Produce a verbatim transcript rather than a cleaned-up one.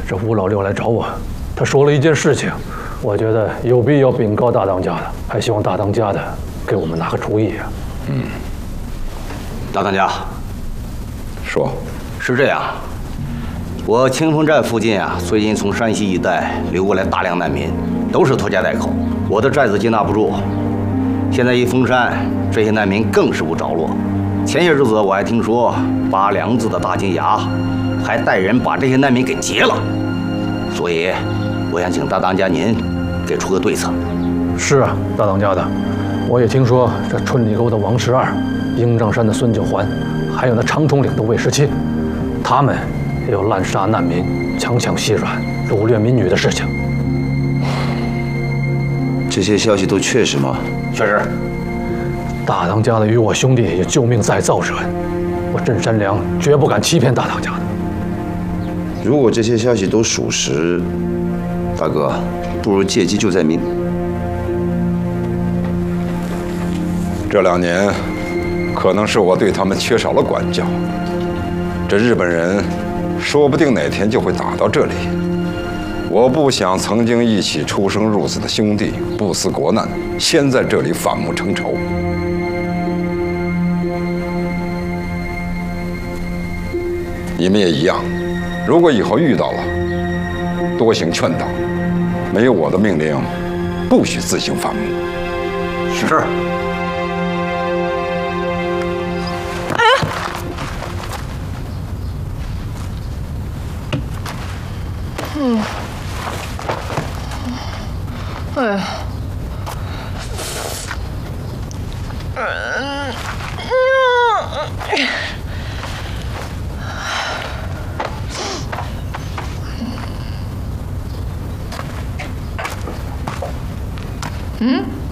这吴老六来找我，他说了一件事情，我觉得有必要禀告大当家的，还希望大当家的给我们拿个主意啊。 嗯， 大当家， 说， 是这样，我清风寨附近啊，最近从山西一带流过来大量难民，都是拖家带口，我的寨子接纳不住。现在一封山，这些难民更是无着落。前些日子我还听说八梁子的大金牙还带人把这些难民给劫了，所以我想请大当家您给出个对策。 是啊，大当家的，我也听说这春里沟的王十二、鹰帐山的孙九环，还有那长筒岭的魏十七，他们也有滥杀难民、强抢细软、掳掠民女的事情。 这些消息都确实吗？ 确实。 大当家的与我兄弟也救命在造之恩，我镇山良绝不敢欺骗大当家的。 如果这些消息都属实，大哥，不如借机救灾民。 这两年，可能是我对他们缺少了管教。这日本人说不定哪天就会打到这里。我不想曾经一起出生入死的兄弟不思国难，先在这里反目成仇。你们也一样，如果以后遇到了，多行劝导，没有我的命令，不许自行反目。 是。 嗯，哎呀，嗯，嗯。